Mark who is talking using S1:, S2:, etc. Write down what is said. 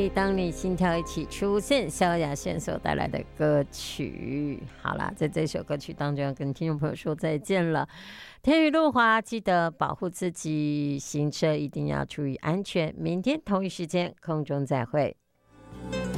S1: 当你心跳一起出现，萧亚轩所带来的歌曲。好啦，在这首歌曲当中要跟听众朋友说再见了。天雨路滑，记得保护自己，行车一定要注意安全。明天同一时间空中再会。